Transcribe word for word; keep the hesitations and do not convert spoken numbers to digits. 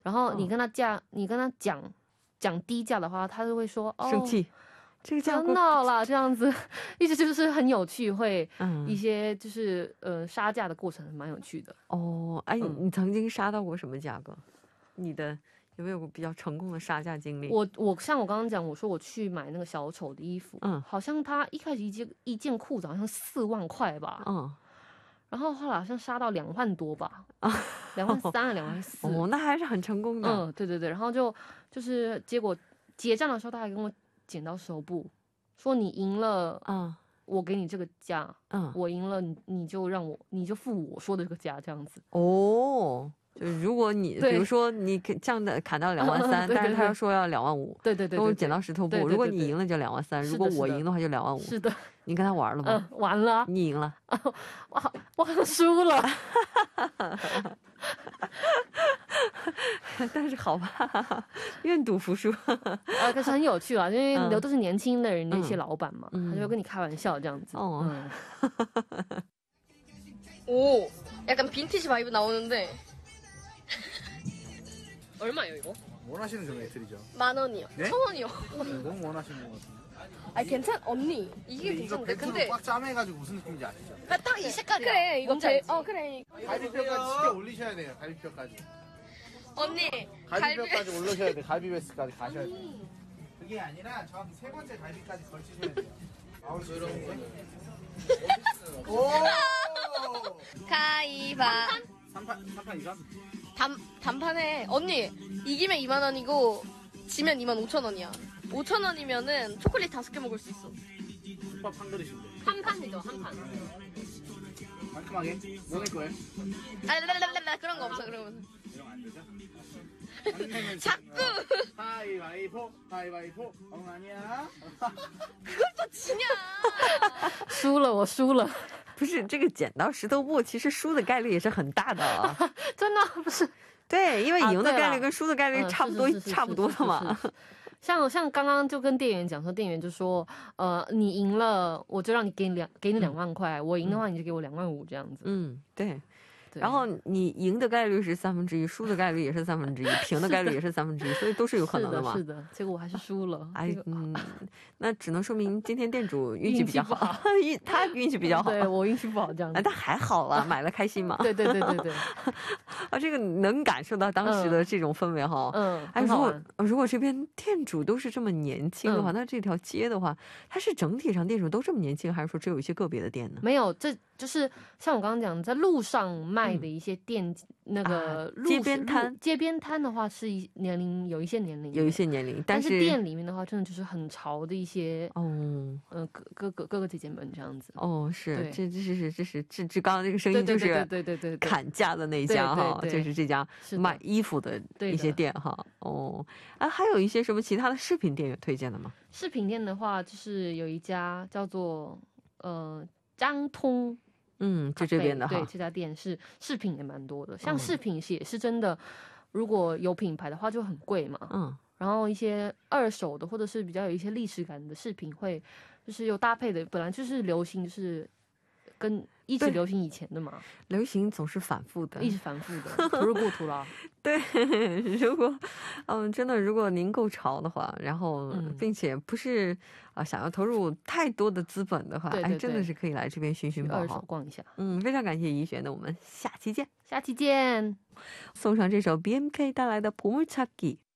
然后你跟他价，你跟他讲讲低价的话，他就会说哦， 生气。这个价格闹了这样子，一直就是很有趣，会嗯一些就是呃杀价的过程蛮有趣的。 哦，哎， 嗯你曾经杀到过什么价格？你的有没有比较成功的杀价经历？ 我我像我刚刚讲，我说我去买那个小丑的衣服， 嗯好像他一开始一件一件裤子好像四万块吧， 嗯， 然后后来好像杀到两万多吧，两万三啊，两万四。 哦，那还是很成功的。 嗯，对对对，然后就就是结果结账的时候，他还跟我剪刀手部，说你赢了， 嗯我给你这个价， 嗯， 我赢了，你你就让我你就付我说的这个价，这样子。 哦。就是如果你比对如说你降的砍到两万三， 对对对但是他要说要两万五， 对对对对对跟我剪刀石头布， 对对对如果你赢了就两万三， 是的如果我是的赢的话就两万五。 是的， 你跟他玩了吗？ 嗯，完了啊， 你赢了。 我好我好像输了。 但是好吧，愿赌服输。 啊，可是很有趣啊，因为嗯都是年轻的人，那些老板嘛， 嗯他就会跟你开玩笑这样子。 哦嗯， 오, 약간 빈티지 바이브 나오는데 얼마예요 이거? 원하시는 금액 드리죠. 만 원이요. 네? 천 원이요. 너무 원하시는 것 같은데. 아 괜찮 언니 이게 근데 이거 괜찮은데 벨트로 근데 꽉 짜매가지고 무슨 느낌인지 아시죠? 딱 이 색깔이야. 그래 이거 제, 어 그래 갈비뼈까지 시켜 올리셔야 돼요. 갈비뼈까지. 언니 갈비뼈까지 올리셔야 돼. 갈비뼈까지 가셔야 돼. 그게 아니라 정확히 세 번째 갈비까지 걸치셔야 돼요. 아우 이런 거. 오! 가위바 삼판 삼판 이상? 단, 단판에 언니 이기면 이만 원이고 지면 이만 오천 원이야. 오천 원이면은 초콜릿 다섯 개 먹을 수 있어. 국밥 한 그릇인데. 한 판이죠, 한 판. 깔끔하게. 뭐 낼 거예요? 아, 랄랄랄라 그런 거 없어 그런 거. 이러면 안 되죠? 안 내면 자꾸! 가위바위보 가위바위보 엉 아니야. 그것도 지냐? 输了，我输了， 不是这个剪刀石头布，其实输的概率也是很大的啊。 真的不是。 对，因为赢的啊对了概率跟输的概率嗯差不多， 是是是是差不多的嘛。 是是是像像刚刚就跟店员讲说，店员就说，呃，你赢了，我就让你给你两给你两万块，我赢的话你就给我两万五这样子。 嗯，对。 对然后你赢的概率是三分之一，输的概率也是三分之一，平的概率也是三分之一，所以都是有可能的嘛。 是的，是的，结果我还是输了。 哎这个， 嗯，那只能说明今天店主运气比较好，运他运气比较好。 对我运气不好这样哎， 子。 但还好了，买了开心嘛。 对对对对对， 啊，这个能感受到当时的这种氛围哈。 嗯， 哎，如果很好玩。 如果这边店主都是这么年轻的话， 嗯那这条街的话，它是整体上店主都这么年轻，还是说只有一些个别的店呢？ 没有，这就是像我刚刚讲，在路上卖的一些店，那个啊路街边摊路街边摊的话是一年龄有一些年龄的， 有一些年龄， 但是是店里面的话真的就是很潮的一些， 哦呃哥哥哥哥哥姐姐们这样子。 哦，是对这这是是这是这这刚刚这个声音就是对对对对对对对， 砍价的那一家哈， 对对对就是这家是的卖衣服的一些店哈。哦，啊，还有一些什么其他的饰品店有推荐的吗？ 饰品店的话，就是有一家叫做呃张通。 嗯，就这边的哈。 对，这家店是饰品也蛮多的，像嗯饰品也是真的，如果有品牌的话就很贵嘛。 嗯， 然后一些二手的或者是比较有一些历史感的饰品会，就是有搭配的，本来就是流行，就是跟一直对流行以前的嘛， 流行总是反复的， 一直反复的，图入故途啦。 对，如果嗯，真的，如果您够潮的话，然后、 嗯并且不是啊、想要投入太多的资本的话， 对对哎，真的对是可以来这边寻寻宝二手哈。 逛一下， 嗯，非常感谢怡璇，那我们下期见。 下期见。 送上这首 B M K 带来的《보물찾기》。